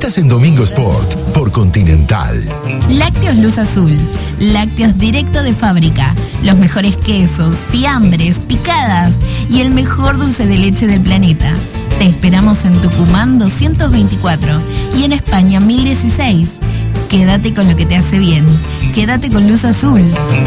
Estás en Domingo Sport por Continental. Lácteos Luz Azul. Lácteos directo de fábrica. Los mejores quesos, fiambres, picadas y el mejor dulce de leche del planeta. Te esperamos en Tucumán 224 y en España 1016. Quédate con lo que te hace bien. Quédate con Luz Azul.